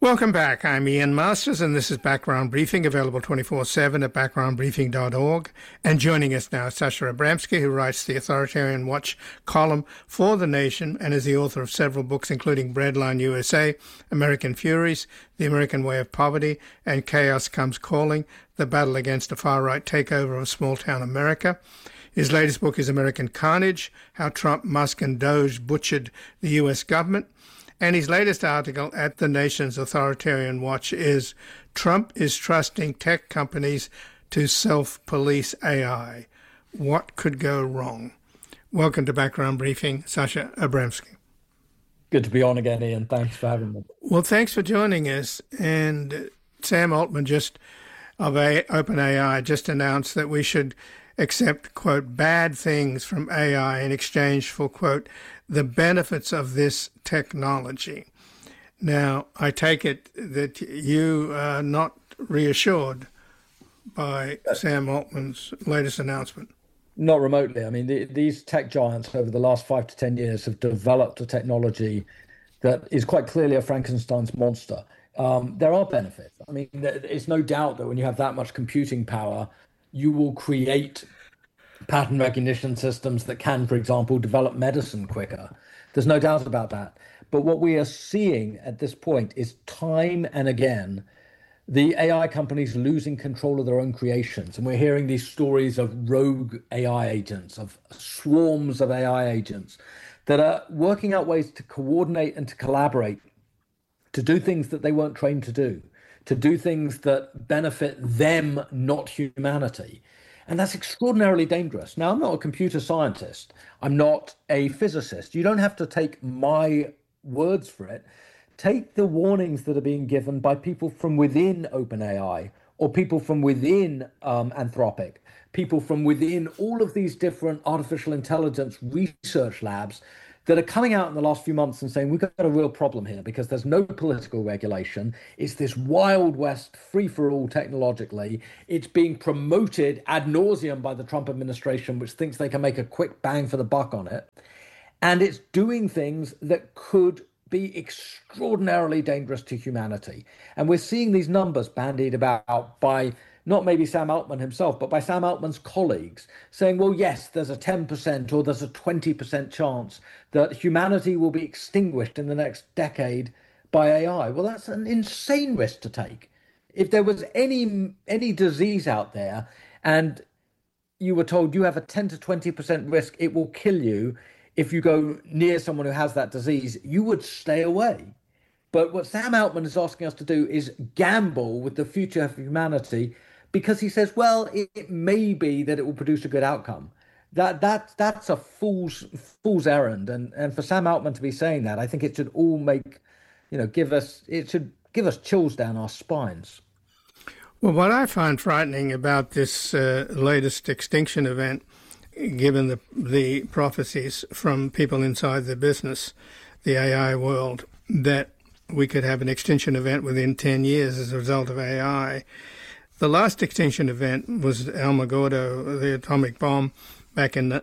Welcome back. I'm Ian Masters, and this is Background Briefing, available 24/7 at backgroundbriefing.org. And joining us now is Sasha Abramsky, who writes the Authoritarian Watch column for The Nation and is the author of several books, including Breadline USA, American Furies, The American Way of Poverty, and Chaos Comes Calling, The Battle Against a Far-Right Takeover of Small-Town America. His latest book is American Carnage, How Trump, Musk, and Doge Butchered the U.S. Government. And his latest article at The Nation's Authoritarian Watch is Trump is Trusting Tech Companies to Self-Police AI. What could go wrong? Welcome to Background Briefing, Sasha Abramsky. Good to be on again, Ian. Thanks for having me. Well, thanks for joining us. And Sam Altman of OpenAI just announced that we should accept, quote, bad things from AI in exchange for, quote, the benefits of this technology. Now, I take it that you are not reassured by Sam Altman's latest announcement. Not remotely. I mean, these tech giants over the last 5 to 10 years have developed a technology that is quite clearly a Frankenstein's monster. There are benefits. I mean, it's no doubt that when you have that much computing power, you will create pattern recognition systems that can, for example, develop medicine quicker. There's no doubt about that. But what we are seeing at this point is time and again, the AI companies losing control of their own creations. And we're hearing these stories of rogue AI agents, of swarms of AI agents that are working out ways to coordinate and to collaborate, to do things that they weren't trained to do things that benefit them, not humanity. And that's extraordinarily dangerous. Now, I'm not a computer scientist. I'm not a physicist. You don't have to take my words for it. Take the warnings that are being given by people from within OpenAI or people from within Anthropic, people from within all of these different artificial intelligence research labs that are coming out in the last few months and saying, we've got a real problem here because there's no political regulation. It's this Wild West free-for-all technologically. It's being promoted ad nauseum by the Trump administration, which thinks they can make a quick bang for the buck on it. And it's doing things that could be extraordinarily dangerous to humanity. And we're seeing these numbers bandied about by not maybe Sam Altman himself, but by Sam Altman's colleagues, saying, well, yes, there's a 10% or there's a 20% chance that humanity will be extinguished in the next decade by AI. Well, that's an insane risk to take. If there was any disease out there and you were told you have a 10 to 20% risk, it will kill you if you go near someone who has that disease, you would stay away. But what Sam Altman is asking us to do is gamble with the future of humanity, because he says, well, it may be that it will produce a good outcome. That's a fool's errand. And for Sam Altman to be saying that, I think it should all give us chills down our spines. Well, what I find frightening about this latest extinction event, given the prophecies from people inside the business, the AI world, that we could have an extinction event within 10 years as a result of AI. The last extinction event was Alamogordo, the atomic bomb, back in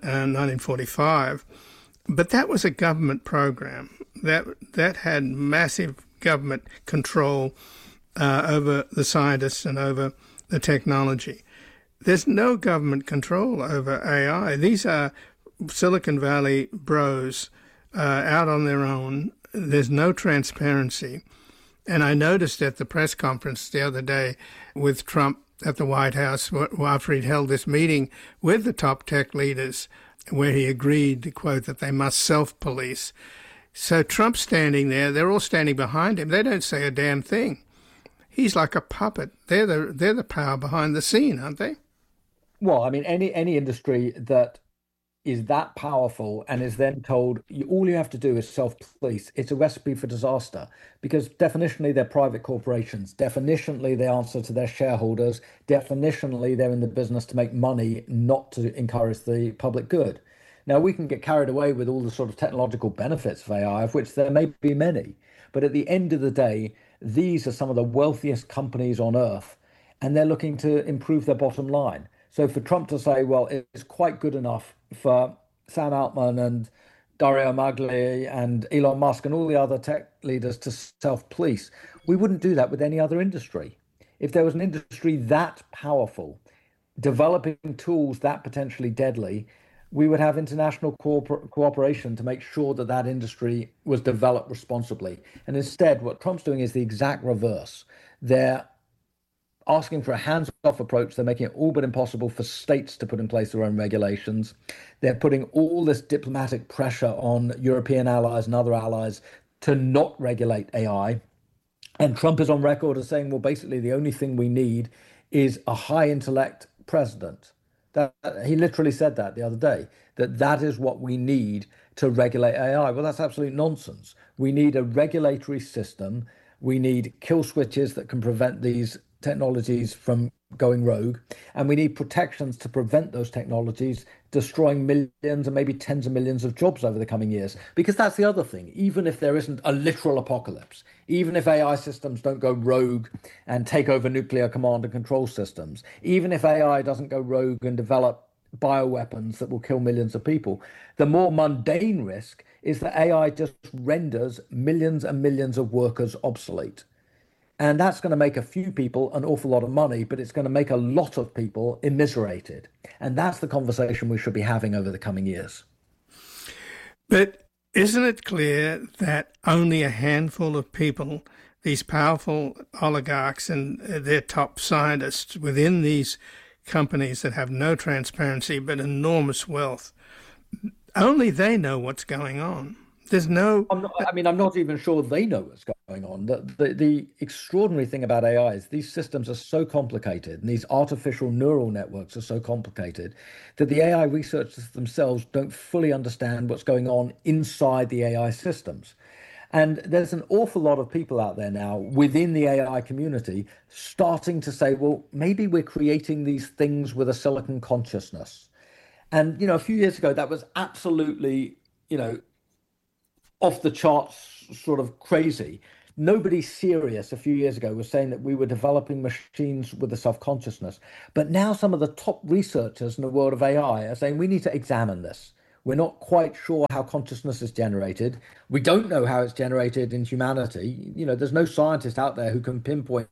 1945. But that was a government program that had massive government control over the scientists and over the technology. There's no government control over AI. These are Silicon Valley bros out on their own. There's no transparency. And I noticed at the press conference the other day with Trump at the White House, after he'd held this meeting with the top tech leaders, where he agreed, to quote, that they must self-police. So Trump's standing there. They're all standing behind him. They don't say a damn thing. He's like a puppet. They're the power behind the scene, aren't they? Well, I mean, any industry that is that powerful and is then told all you have to do is self-police, it's a recipe for disaster, because definitionally they're private corporations. Definitionally they answer to their shareholders. Definitionally they're in the business to make money, not to encourage the public good. Now, we can get carried away with all the sort of technological benefits of AI, of which there may be many. But at the end of the day, these are some of the wealthiest companies on earth, and they're looking to improve their bottom line. So for Trump to say, well, it's quite good enough for Sam Altman and Dario Magli and Elon Musk and all the other tech leaders to self-police. We wouldn't do that with any other industry. If there was an industry that powerful, developing tools that potentially deadly, we would have international cooperation to make sure that that industry was developed responsibly. And instead, what Trump's doing is the exact reverse. They're asking for a hands-off approach. They're making it all but impossible for states to put in place their own regulations. They're putting all this diplomatic pressure on European allies and other allies to not regulate AI. And Trump is on record as saying, well, basically, the only thing we need is a high intellect president. That he literally said that the other day, that is what we need to regulate AI. Well, that's absolute nonsense. We need a regulatory system. We need kill switches that can prevent these technologies from going rogue, and we need protections to prevent those technologies destroying millions and maybe tens of millions of jobs over the coming years. Because that's the other thing. Even if there isn't a literal apocalypse, even if AI systems don't go rogue and take over nuclear command and control systems, even if AI doesn't go rogue and develop bioweapons that will kill millions of people, the more mundane risk is that AI just renders millions and millions of workers obsolete. And that's going to make a few people an awful lot of money, but it's going to make a lot of people immiserated. And that's the conversation we should be having over the coming years. But isn't it clear that only a handful of people, these powerful oligarchs and their top scientists within these companies that have no transparency but enormous wealth, only they know what's going on? There's no... I'm not even sure they know what's going on. The extraordinary thing about AI is these systems are so complicated and these artificial neural networks are so complicated that the AI researchers themselves don't fully understand what's going on inside the AI systems. And there's an awful lot of people out there now within the AI community starting to say, well, maybe we're creating these things with a silicon consciousness. And, a few years ago, that was absolutely, off the charts, sort of crazy. Nobody serious a few years ago was saying that we were developing machines with a self-consciousness. But now some of the top researchers in the world of AI are saying we need to examine this. We're not quite sure how consciousness is generated. We don't know how it's generated in humanity. There's no scientist out there who can pinpoint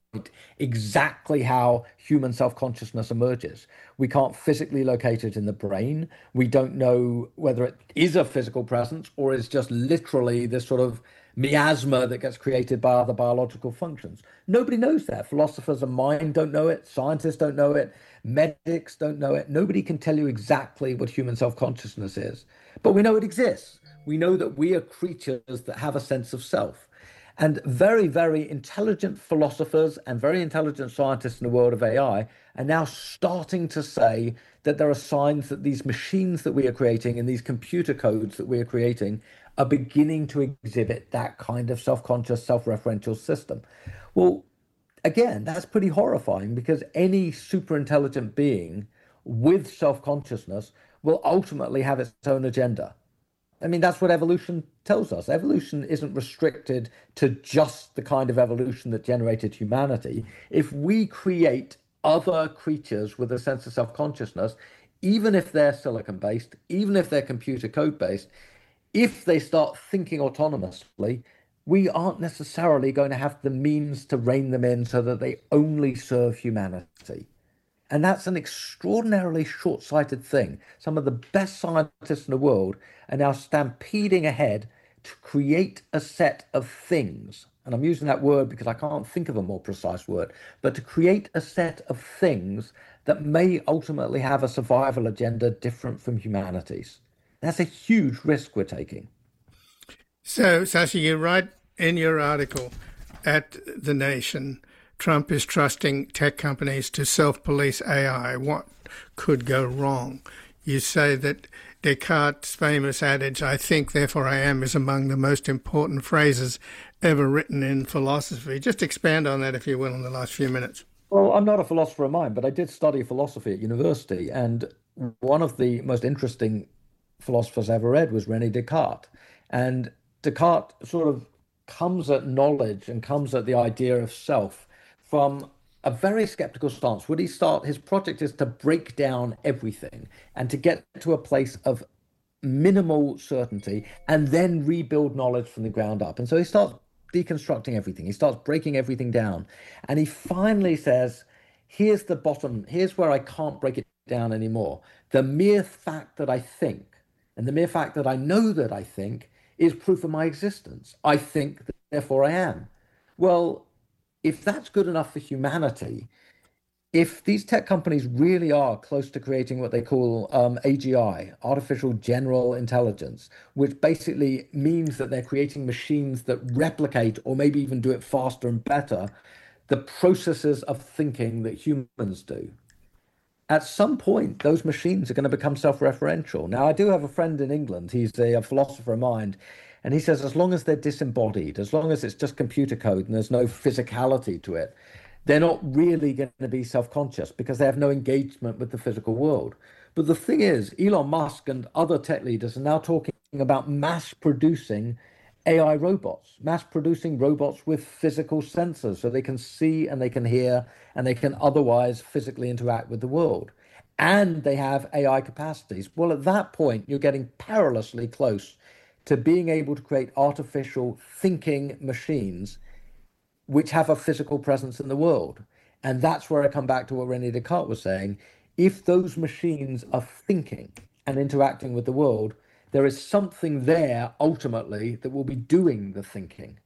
exactly how human self-consciousness emerges. We can't physically locate it in the brain. We don't know whether it is a physical presence or is just literally this sort of miasma that gets created by other biological functions. Nobody knows that. Philosophers of mind don't know it. Scientists don't know it. Medics don't know it. Nobody can tell you exactly what human self-consciousness is. But we know it exists. We know that we are creatures that have a sense of self. And very, very intelligent philosophers and very intelligent scientists in the world of AI are now starting to say that there are signs that these machines that we are creating and these computer codes that we are creating are beginning to exhibit that kind of self-conscious, self-referential system. Well, again, that's pretty horrifying because any super intelligent being with self-consciousness will ultimately have its own agenda. I mean, that's what evolution tells us. Evolution isn't restricted to just the kind of evolution that generated humanity. If we create other creatures with a sense of self-consciousness, even if they're silicon-based, even if they're computer code-based, if they start thinking autonomously, we aren't necessarily going to have the means to rein them in so that they only serve humanity. And that's an extraordinarily short-sighted thing. Some of the best scientists in the world are now stampeding ahead to create a set of things. And I'm using that word because I can't think of a more precise word, but to create a set of things that may ultimately have a survival agenda different from humanity's. That's a huge risk we're taking. So, Sasha, you write in your article at The Nation, Trump is trusting tech companies to self-police AI. What could go wrong? You say that Descartes' famous adage, "I think, therefore I am," is among the most important phrases ever written in philosophy. Just expand on that, if you will, in the last few minutes. Well, I'm not a philosopher of mind, but I did study philosophy at university. And one of the most interesting philosophers I ever read was René Descartes. And Descartes sort of comes at knowledge and comes at the idea of self from a very skeptical stance. His project is to break down everything and to get to a place of minimal certainty, and then rebuild knowledge from the ground up. And so he starts deconstructing everything. He starts breaking everything down. And he finally says, here's the bottom, here's where I can't break it down anymore. The mere fact that I think, and the mere fact that I know that I think, is proof of my existence. I think, therefore I am. Well, if that's good enough for humanity, if these tech companies really are close to creating what they call AGI, artificial general intelligence, which basically means that they're creating machines that replicate or maybe even do it faster and better, the processes of thinking that humans do. At some point, those machines are going to become self-referential. Now, I do have a friend in England. He's a philosopher of mind. And he says, as long as they're disembodied, as long as it's just computer code and there's no physicality to it, they're not really going to be self-conscious because they have no engagement with the physical world. But the thing is, Elon Musk and other tech leaders are now talking about mass producing AI robots, mass producing robots with physical sensors so they can see and they can hear and they can otherwise physically interact with the world. And they have AI capacities. Well, at that point, you're getting perilously close to being able to create artificial thinking machines which have a physical presence in the world. And that's where I come back to what René Descartes was saying. If those machines are thinking and interacting with the world, there is something there ultimately that will be doing the thinking.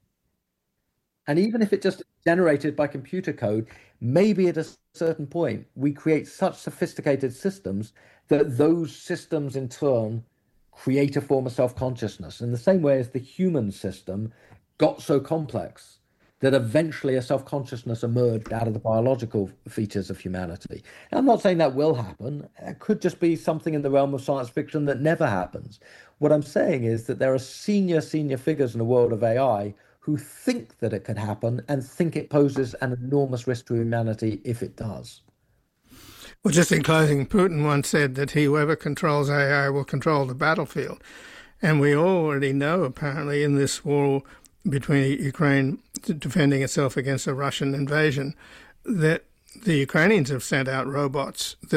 And even if it just generated by computer code, maybe at a certain point, we create such sophisticated systems that those systems in turn create a form of self-consciousness in the same way as the human system got so complex that eventually a self-consciousness emerged out of the biological features of humanity. And I'm not saying that will happen. It could just be something in the realm of science fiction that never happens. What I'm saying is that there are senior figures in the world of AI who think that it could happen and think it poses an enormous risk to humanity if it does. Well, just in closing, Putin once said that whoever controls AI will control the battlefield. And we already know, apparently, in this war between Ukraine defending itself against a Russian invasion, that the Ukrainians have sent out robots that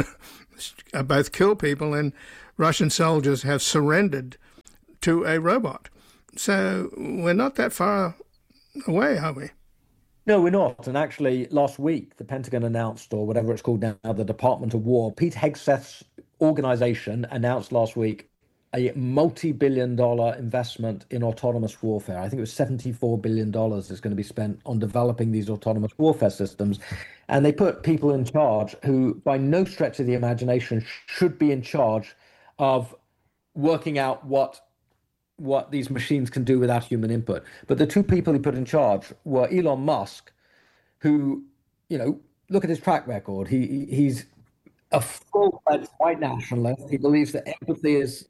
have both killed people, and Russian soldiers have surrendered to a robot. So we're not that far away, are we? No, we're not. And actually, last week, the Pentagon announced, or whatever it's called now, the Department of War, Pete Hegseth's organization announced last week a multi-billion-dollar investment in autonomous warfare. I think it was $74 billion is going to be spent on developing these autonomous warfare systems. And they put people in charge who, by no stretch of the imagination, should be in charge of working out what these machines can do without human input. But the two people he put in charge were Elon Musk, who, look at his track record. He's a full-fledged white nationalist. He believes that empathy is,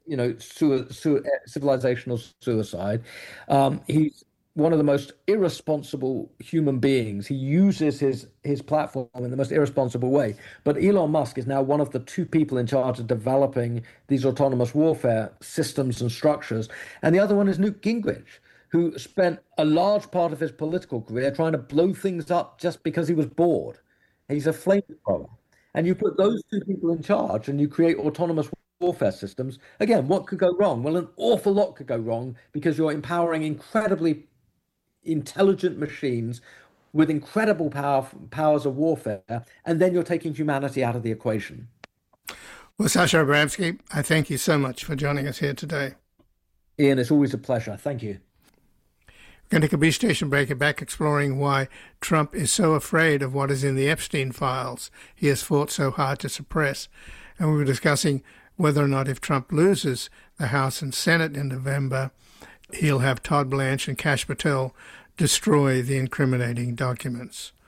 civilizational suicide. He's one of the most irresponsible human beings. He uses his platform in the most irresponsible way. But Elon Musk is now one of the two people in charge of developing these autonomous warfare systems and structures. And the other one is Newt Gingrich, who spent a large part of his political career trying to blow things up just because he was bored. He's a flamethrower. And you put those two people in charge and you create autonomous warfare systems. Again, what could go wrong? Well, an awful lot could go wrong because you're empowering incredibly intelligent machines with incredible powers of warfare, and then you're taking humanity out of the equation. Well, Sasha Abramsky, I thank you so much for joining us here today. Ian, it's always a pleasure. Thank you. We're going to take a brief station break and back exploring why Trump is so afraid of what is in the Epstein files he has fought so hard to suppress. And we were discussing whether or not if Trump loses the House and Senate in November, he'll have Todd Blanche and Kash Patel destroy the incriminating documents.